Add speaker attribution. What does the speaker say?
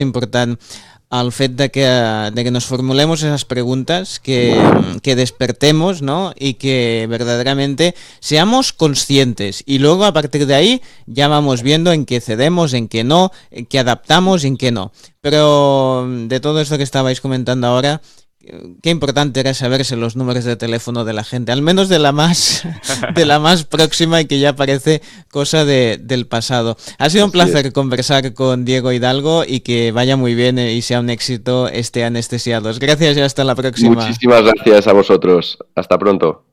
Speaker 1: important el fet de que nos formulemos esas preguntas, que despertemos, ¿no? Y que verdaderamente seamos conscientes. Y luego a partir de ahí ya vamos viendo en qué cedemos, en qué no, en qué adaptamos y en qué no. Pero de todo esto que estabais comentando ahora, qué importante era saberse los números de teléfono de la gente, al menos de la más, de la más próxima y que ya parece cosa del pasado. Ha sido un placer conversar con Diego Hidalgo y que vaya muy bien y sea un éxito este Anestesiados. Gracias y hasta la próxima.
Speaker 2: Muchísimas gracias a vosotros. Hasta pronto.